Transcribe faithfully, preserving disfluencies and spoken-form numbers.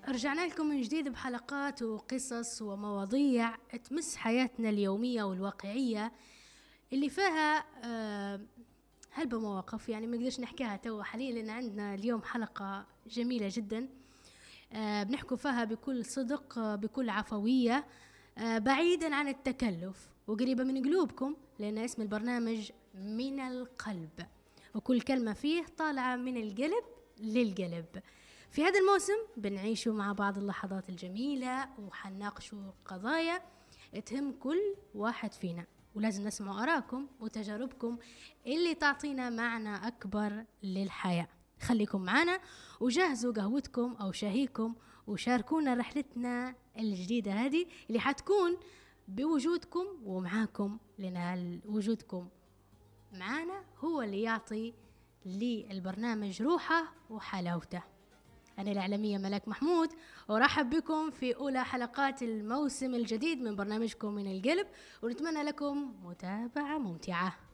رجعنا لكم من جديد بحلقات وقصص ومواضيع تمس حياتنا اليومية والواقعية اللي فيها آه هلبة مواقف، يعني ما نقدرش نحكيها توا حاليا لأن عندنا اليوم حلقة جميلة جدا. آه بنحكوا فيها بكل صدق، آه بكل عفوية، آه بعيدا عن التكلف وقريبة من قلوبكم، لأن اسم البرنامج من القلب، وكل كلمة فيه طالعة من القلب للقلب. في هذا الموسم بنعيشوا مع بعض اللحظات الجميلة وحنناقشوا قضايا تهم كل واحد فينا، ولازم نسمع آراءكم وتجاربكم اللي تعطينا معنى أكبر للحياة. خليكم معنا وجهزوا قهوتكم أو شاهيكم وشاركونا رحلتنا الجديدة هذه اللي حتكون بوجودكم ومعاكم، لأن وجودكم معنا هو اللي يعطي للبرنامج روحه وحلاوته. أنا الإعلامية ملاك محمود، ورحب بكم في أولى حلقات الموسم الجديد من برنامجكم من القلب، ونتمنى لكم متابعة ممتعة.